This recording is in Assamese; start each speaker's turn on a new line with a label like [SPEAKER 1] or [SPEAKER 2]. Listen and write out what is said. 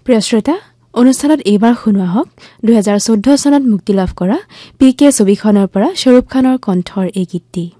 [SPEAKER 1] প্ৰিয় শ্ৰোতা, অনুষ্ঠানত এইবাৰ শুনোৱা হওক 2014 চনত মুক্তিলাভ কৰা PK ছবিখনৰ পৰা স্বৰূপ খানৰ কণ্ঠৰ এই গীতটি।